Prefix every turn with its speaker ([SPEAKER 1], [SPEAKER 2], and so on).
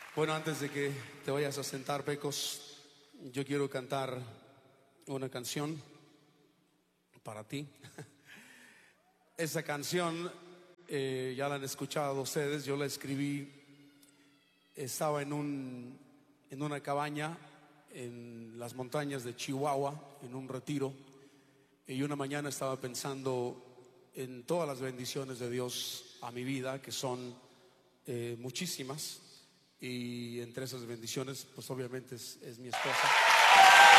[SPEAKER 1] Bueno, antes de que te vayas a sentar, Pecos, yo quiero cantar una canción para ti. Esa canción ya la han escuchado ustedes. Yo la escribí, estaba en una cabaña en las montañas de Chihuahua, en un retiro, y una mañana estaba pensando en todas las bendiciones de Dios a mi vida, que son muchísimas, y entre esas bendiciones pues obviamente es mi esposa.